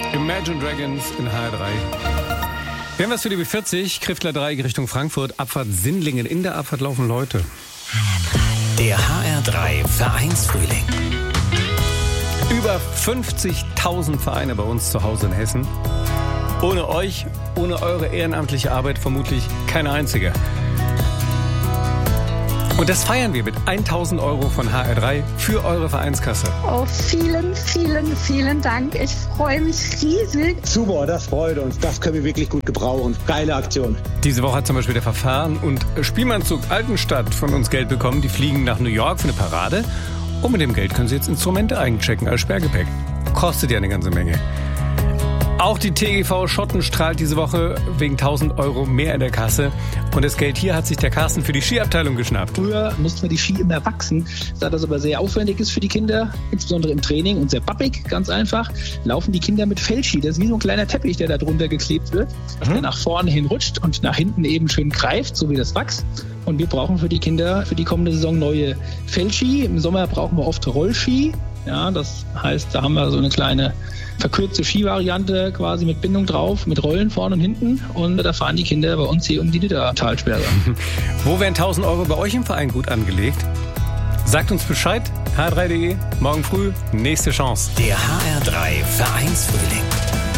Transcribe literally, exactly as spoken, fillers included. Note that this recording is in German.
Imagine Dragons in H R drei. Wir haben was für die B vierzig, Kriftler Dreieck Richtung Frankfurt, Abfahrt Sindlingen. In der Abfahrt laufen Leute. Der H R drei Vereinsfrühling. Über fünfzigtausend Vereine bei uns zu Hause in Hessen. Ohne euch, ohne eure ehrenamtliche Arbeit vermutlich keine einzige. Und das feiern wir mit tausend Euro von H R drei für eure Vereinskasse. Oh, vielen, vielen, vielen Dank. Ich freue mich riesig. Super, das freut uns. Das können wir wirklich gut gebrauchen. Geile Aktion. Diese Woche hat zum Beispiel der Verfahren und Spielmannzug Altenstadt von uns Geld bekommen. Die fliegen nach New York für eine Parade. Und mit dem Geld können sie jetzt Instrumente einchecken als Sperrgepäck. Kostet ja eine ganze Menge. Auch die T G V Schotten strahlt diese Woche wegen tausend Euro mehr in der Kasse. Und das Geld hier hat sich der Carsten für die Skiabteilung geschnappt. Früher mussten wir die Ski immer wachsen. Da das aber sehr aufwendig ist für die Kinder, insbesondere im Training und sehr pappig, ganz einfach, laufen die Kinder mit Feldski. Das ist wie so ein kleiner Teppich, der da drunter geklebt wird, mhm. der nach vorne hin rutscht und nach hinten eben schön greift, so wie das Wachs. Und wir brauchen für die Kinder für die kommende Saison neue Feldski. Im Sommer brauchen wir oft Rollski. Ja, das heißt, da haben wir so eine kleine verkürzte Skivariante quasi mit Bindung drauf, mit Rollen vorne und hinten. Und da fahren die Kinder bei uns hier um die Niddertalsperre. Wo wären tausend Euro bei euch im Verein gut angelegt? Sagt uns Bescheid. H R drei punkt de, morgen früh, nächste Chance. Der H R drei Vereinsfrühling.